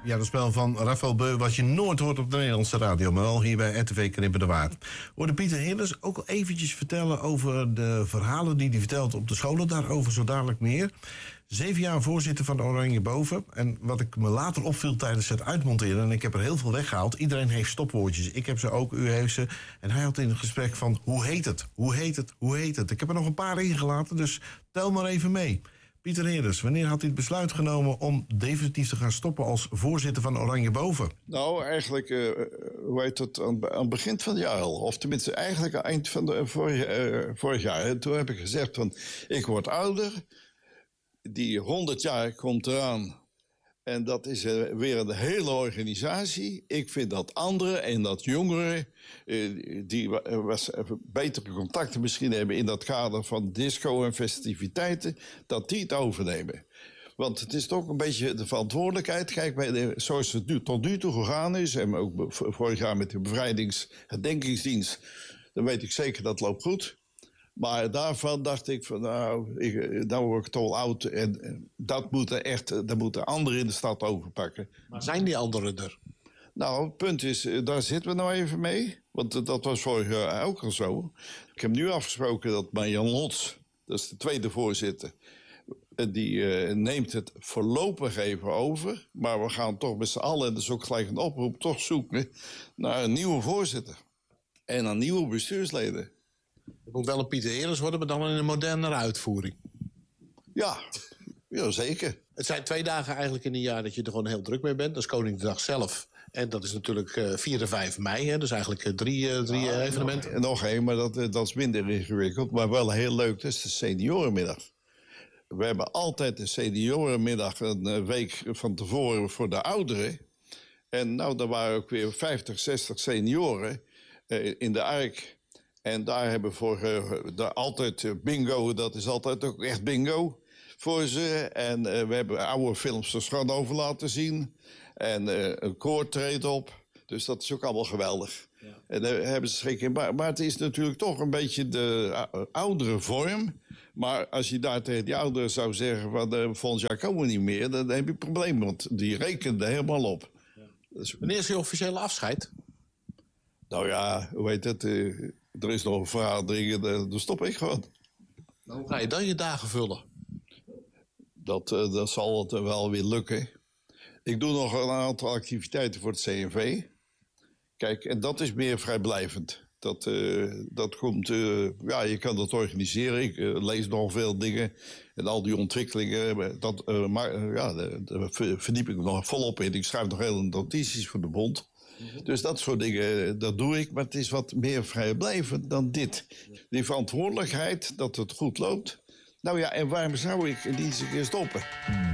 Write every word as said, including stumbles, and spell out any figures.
Ja, dat spel van Rafael Beu wat je nooit hoort op de Nederlandse radio, maar wel hier bij R T V Knippen de Waard. Hoorde Pieter Hillers ook al eventjes vertellen over de verhalen die hij vertelt op de scholen. Daarover zo dadelijk meer. Zeven jaar voorzitter van de Oranje Boven. En wat ik me later opviel tijdens het uitmonteren, en ik heb er heel veel weggehaald. Iedereen heeft stopwoordjes. Ik heb ze ook, u heeft ze. En hij had in het gesprek van, hoe heet het? Hoe heet het? Hoe heet het? Ik heb er nog een paar ingelaten, dus tel maar even mee. Pieter Hillers, wanneer had hij het besluit genomen om definitief te gaan stoppen als voorzitter van Oranje Boven? Nou, eigenlijk, uh, hoe heet het, aan, aan het begin van het jaar al. Of tenminste, eigenlijk aan het eind van de, vorig, uh, vorig jaar. En toen heb ik gezegd van, ik word ouder. Die honderd jaar komt eraan. En dat is uh, weer een hele organisatie. Ik vind dat anderen en dat jongeren, uh, die uh, was, uh, betere contacten misschien hebben in dat kader van disco en festiviteiten, dat die het overnemen. Want het is toch een beetje de verantwoordelijkheid. Kijk, bij de, zoals het nu, tot nu toe gegaan is, en ook vorig jaar met de bevrijdingsherdenkingsdienst, dan weet ik zeker dat het loopt goed. Maar daarvan dacht ik van, nou, ik, nou word ik toch al oud. En, en dat moeten echt, dat moeten anderen in de stad overpakken. Maar zijn die anderen er? Nou, het punt is, daar zitten we nou even mee. Want dat was vorig jaar ook al zo. Ik heb nu afgesproken dat Marjan Lots, dat is de tweede voorzitter, die uh, neemt het voorlopig even over. Maar we gaan toch met z'n allen, en dat is ook gelijk een oproep, toch zoeken naar een nieuwe voorzitter. En naar nieuwe bestuursleden. Het moet wel een Pieter Hillers worden, maar dan in een modernere uitvoering. Ja, ja, zeker. Het zijn twee dagen eigenlijk in een jaar dat je er gewoon heel druk mee bent. Dat is Koningsdag zelf. En dat is natuurlijk uh, vier en vijf mei. Hè? Dus eigenlijk uh, drie, uh, drie uh, evenementen. En nog één, maar dat, dat is minder ingewikkeld. Maar wel heel leuk, dat is de seniorenmiddag. We hebben altijd de seniorenmiddag een week van tevoren voor de ouderen. En nou, er waren ook weer vijftig, zestig senioren uh, in de Ark. En daar hebben we voor uh, de, altijd uh, bingo, dat is altijd ook echt bingo voor ze. En uh, we hebben oude films er gewoon over laten zien. En uh, een koor treedt op. Dus dat is ook allemaal geweldig. Ja. En daar hebben ze schrik in. Maar, maar het is natuurlijk toch een beetje de uh, oudere vorm. Maar als je daar tegen die ouderen zou zeggen van uh, volgend jaar komen we niet meer, dan heb je een probleem. Want die rekenen er helemaal op. Ja. Dus, wanneer is je officiële afscheid? Nou ja, hoe heet het? Uh, er is nog een vergadering, daar stop ik gewoon. Nou, hoe ga je dan je dagen vullen? Dat, uh, dat zal het wel weer lukken. Ik doe nog een aantal activiteiten voor het C N V. Kijk, en dat is meer vrijblijvend. Dat, uh, dat komt, uh, ja, je kan dat organiseren. Ik uh, lees nog veel dingen. En al die ontwikkelingen, dat, uh, maar, uh, ja, daar verdiep ik nog volop in. Ik schrijf nog hele notities voor de bond. Mm-hmm. Dus dat soort dingen, dat doe ik. Maar het is wat meer vrijblijvend dan dit. Die verantwoordelijkheid, dat het goed loopt. Nou ja, en waarom zou ik niet eens een keer stoppen?